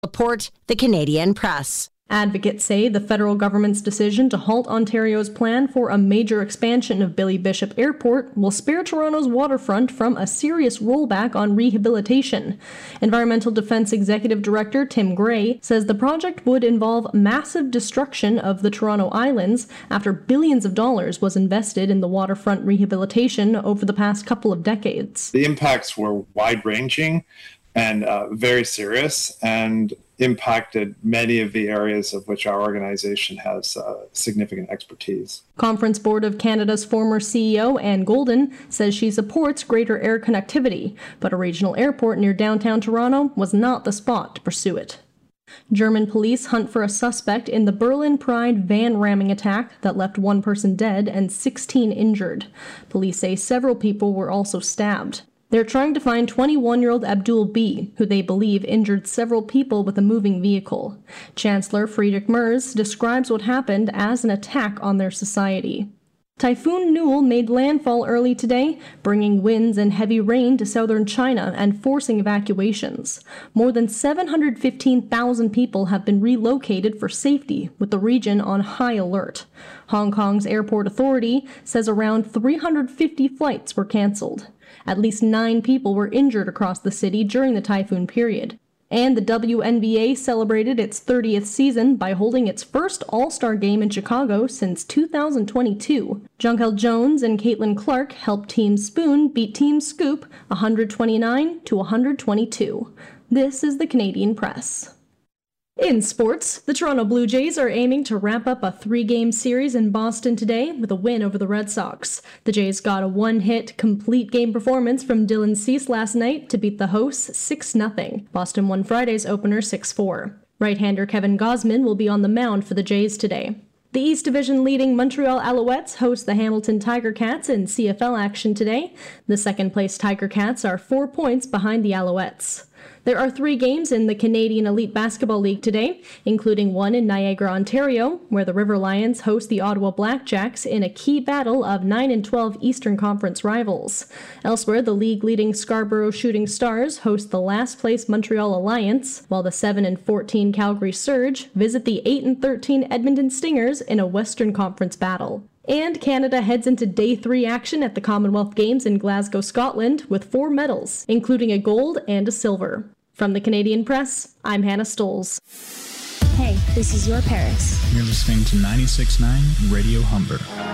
Report the Canadian Press. Advocates say the federal government's decision to halt Ontario's plan for a major expansion of Billy Bishop Airport will spare Toronto's waterfront from a serious rollback on rehabilitation. Environmental Defense Executive Director Tim Gray says the project would involve massive destruction of the Toronto Islands after billions of dollars was invested in the waterfront rehabilitation over the past couple of decades. The impacts were wide-ranging and very serious, and impacted many of the areas of which our organization has significant expertise. Conference Board of Canada's former CEO, Anne Golden, says she supports greater air connectivity, but a regional airport near downtown Toronto was not the spot to pursue it. German police hunt for a suspect in the Berlin Pride van ramming attack that left one person dead and 16 injured. Police say several people were also stabbed. They're trying to find 21-year-old Abdul B., who they believe injured several people with a moving vehicle. Chancellor Friedrich Merz describes what happened as an attack on their society. Typhoon Newell made landfall early today, bringing winds and heavy rain to southern China and forcing evacuations. More than 715,000 people have been relocated for safety, with the region on high alert. Hong Kong's airport authority says around 350 flights were cancelled. At least 9 people were injured across the city during the typhoon period. And the WNBA celebrated its 30th season by holding its first All-Star game in Chicago since 2022. Jonquel Jones and Caitlin Clark helped Team Spoon beat Team Scoop 129-122. This is the Canadian Press. In sports, the Toronto Blue Jays are aiming to wrap up a 3-game series in Boston today with a win over the Red Sox. The Jays got a one-hit, complete game performance from Dylan Cease last night to beat the hosts 6-0. Boston won Friday's opener 6-4. Right-hander Kevin Gausman will be on the mound for the Jays today. The East Division leading Montreal Alouettes host the Hamilton Tiger Cats in CFL action today. The second-place Tiger Cats are 4 points behind the Alouettes. There are 3 games in the Canadian Elite Basketball League today, including one in Niagara, Ontario, where the River Lions host the Ottawa Blackjacks in a key battle of 9 and 12 Eastern Conference rivals. Elsewhere, the league-leading Scarborough Shooting Stars host the last-place Montreal Alliance, while the 7 and 14 Calgary Surge visit the 8 and 13 Edmonton Stingers in a Western Conference battle. And Canada heads into Day 3 action at the Commonwealth Games in Glasgow, Scotland, with 4 medals, including a gold and a silver. From the Canadian Press, I'm Hannah Stoles. Hey, this is your Paris. You're listening to 96.9 Radio Humber.